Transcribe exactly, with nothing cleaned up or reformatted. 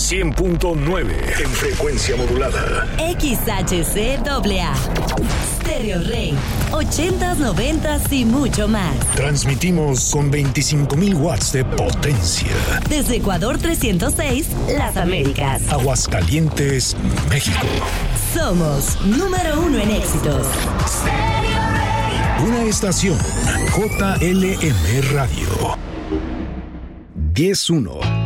cien punto nueve en frecuencia modulada. X H C A A. Stereo Rey. ochentas, noventas y mucho más. Transmitimos con veinticinco mil watts de potencia. Desde Ecuador trescientos seis, Las Américas. Aguascalientes, México. Somos número uno en éxitos. Una estación J L M Radio. diez uno.